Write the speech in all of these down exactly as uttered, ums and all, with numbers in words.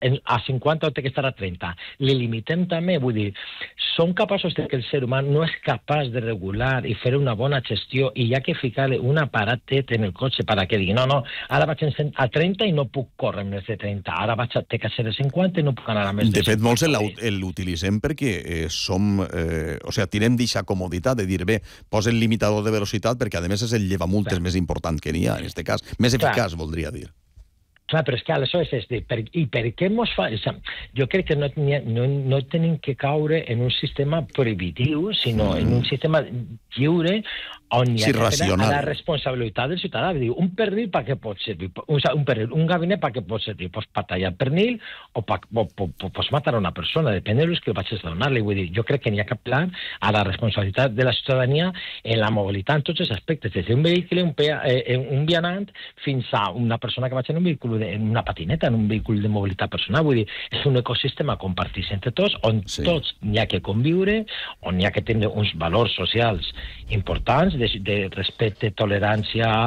a cinquanta o té que estar a trenta. Li limitem també, vull dir, som capaços de que el ser humà no és capaç de regular i fer una bona gestió i hi ha que ficar-li un aparatet en el cotxe perquè digui, no, no, ara vaig a trenta i no puc córrer més de trenta, ara vaig a ter que ser de cinquanta i no puc anar a més de De fet, molts l'utilitzem perquè eh, som, eh, o sigui, tirem d'eixa comoditat de dir, bé, posa el limitador de velocitat perquè, a més, és el llevamultes Clar. més important que n'hi ha, en aquest cas. Més eficaç, Clar. voldria dir. Clar, però és que aleshores és de, per, i per què mos fa... Jo crec que no, no, no tenim que caure en un sistema prohibitiu, sinó mm. en un sistema lliure on hi ha sí, que tenir la responsabilitat del ciutadà. Diu, un pernil per què pot servir? Un, un, pernil, un gabinet per què pot servir? Pues per tallar pernil o per o, o, pues matar a una persona, depèn de que vaig a donar-li. Vull dir, jo crec que n'hi ha que apel·lar a la responsabilitat de la ciutadania en la mobilitat en tots els aspectes, des d'un vehicle, un, eh, un vianant, fins a una persona que vaig en un vehicle, en una patineta, en un vehicle de mobilitat personal. Vull dir, és un ecosistema compartit entre tots, on sí. tots n'hi ha que conviure, on n'hi ha que tenir uns valors socials importants, de, de respecte, tolerància,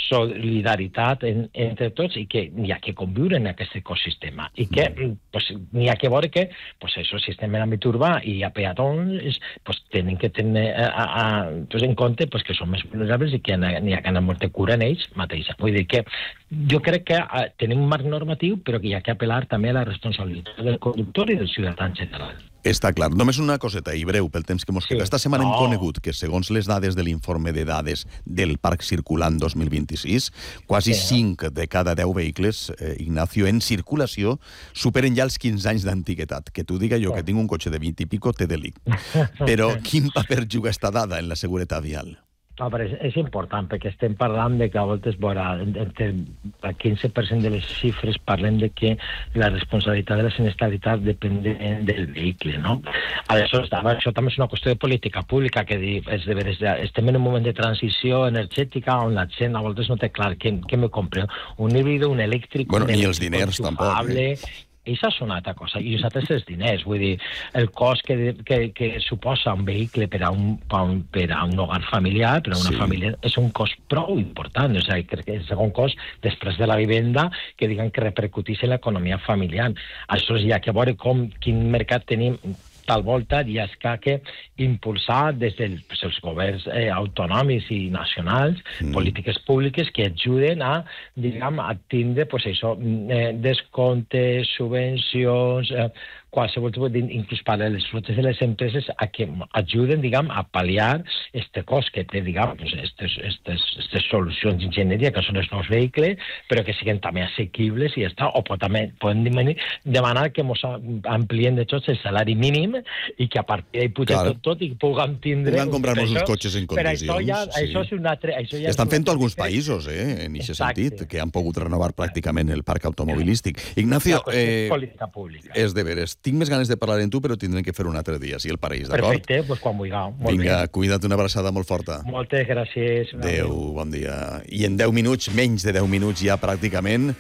solidaritat en, entre tots, i que n'hi ha que conviure en aquest ecosistema. I que pues, n'hi ha que veure que pues, això, el sistema en l'àmbit urbà i a peatons pues, tenen que tenir a, a, pues, en compte pues, que són més vulnerables i que n'hi ha que anar molt de cura en ells mateixos. Vull dir que jo crec que uh, tenim un marc normatiu, però que hi ha que apel·lar també a la responsabilitat del conductor i del ciutadà en general. Està clar. Només una coseta, i breu, pel temps que mos queda. Sí. Esta setmana no. hem conegut que, segons les dades de l'informe de dades del Parc Circulant dos mil vint-i-sis, quasi sí. cinc de cada deu vehicles, eh, Ignacio, en circulació, superen ja els quinze anys d'antiguitat. Que tu diga jo sí. que tinc un cotxe de vint i pico, té delicte. Però quin paper juga esta dada en la seguretat vial? No, però és, és important, perquè estem parlant de que a voltes, veurà, entre el quinze per cent de les xifres parlem de que la responsabilitat de la sinistralitat depèn de, del vehicle, no? Aleshores, això també és una qüestió de política pública, que és de veres, estem en un moment de transició energètica on la gent a voltes no té clar què, què me compre, un híbrido, un elèctric... Bueno, ni els diners tampoc, eh? Això és una altra cosa, i nosaltres els diners, vull dir, el cost que, que, que suposa un vehicle per a un, per a un, per a un hogar familiar, per a una sí. família, és un cost prou important, o sigui, crec que és el segon cost després de la vivenda que diuen que repercuteix en l'economia familiar. Això hi ha que veure com, quin mercat tenim tal volta, i és que ha que impulsar des dels pues, els governs eh, autonòmics i nacionals mm. polítiques públiques que ajuden a, diguem, a tindre pues, això, eh, descomptes, subvencions, eh, qualsevol tipus, inclús per a les flotes de les empreses, a que ajuden, diguem, a pal·liar este cost que té, diguem, pues, estes, estes, estes solucions d'enginyeria, que són els nous vehicles, però que siguin també assequibles i ja està, o pot, també poden demanar que ens amplien de tots el salari mínim i que a partir d'ahir puja tot, tot i puguem tindre... Puguem comprar-nos uns cotxes en condicions. Però això, ja, sí. això és un altre... Això ja Estan fent alguns països, eh, en aquest sentit, que han pogut renovar pràcticament el parc automobilístic. Ignacio, eh, política pública. És de veres. Tinc més ganes de parlar amb tu, però tindrem que fer un altre dia, si el pareix, d'acord? Perfecte, doncs quan vulgueu. Vinga, cuida't, una abraçada molt forta. Moltes gràcies. Adéu, bon dia. I en deu minuts, menys de deu minuts ja pràcticament,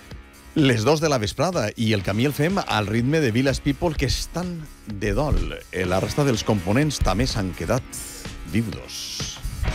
les dos de la vesprada, i el camí el fem al ritme de Village People, que estan de dol. La resta dels components també s'han quedat viudos.